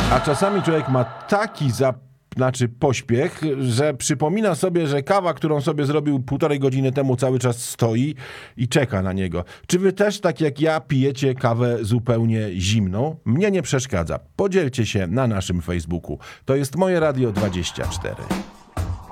A czasami człowiek ma taki pośpiech, że przypomina sobie, że kawa, którą sobie zrobił 1,5 godziny temu, cały czas stoi i czeka na niego. Czy wy też, tak jak ja, pijecie kawę zupełnie zimną? Mnie nie przeszkadza. Podzielcie się na naszym Facebooku. To jest Moje Radio 24.